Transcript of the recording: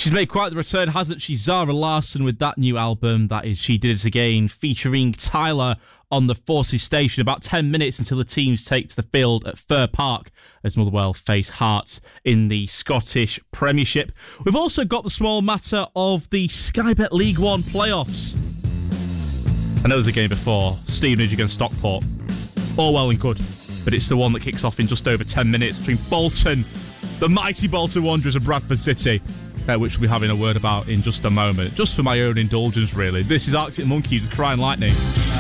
She's made quite the return, hasn't she? Zara Larsson with that new album. That is She Did It Again, featuring Tyler on the Forces station. About 10 minutes until the teams take to the field at Fir Park as Motherwell face Hearts in the Scottish Premiership. We've also got the small matter of the Sky Bet League One playoffs. I know there's a game before, Stevenage against Stockport. All well and good, but it's the one that kicks off in just over 10 minutes between Bolton, the mighty Bolton Wanderers, and Bradford City, which we'll be having a word about in just a moment. Just for my own indulgence, really. This is Arctic Monkeys with Crying Lightning.